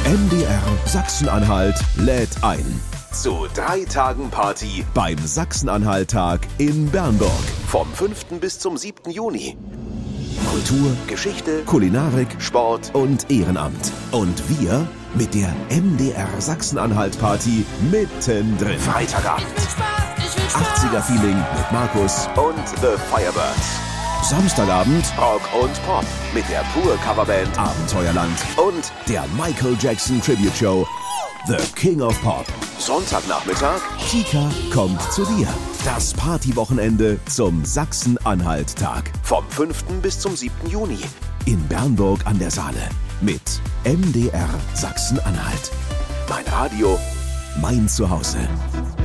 MDR Sachsen-Anhalt lädt ein. Zu 3 Tagen Party beim Sachsen-Anhalt-Tag in Bernburg. Vom 5. bis zum 7. Juni. Kultur, Geschichte, Kulinarik, Sport und Ehrenamt. Und wir mit der MDR Sachsen-Anhalt-Party mittendrin. Freitagabend. 80er-Feeling mit Markus und The Firebirds. Samstagabend Rock und Pop mit der Pur-Coverband Abenteuerland und der Michael Jackson Tribute Show The King of Pop. Sonntagnachmittag Kika kommt zu dir. Das Partywochenende zum Sachsen-Anhalt-Tag. Vom 5. bis zum 7. Juni in Bernburg an der Saale mit MDR Sachsen-Anhalt. Mein Radio, mein Zuhause.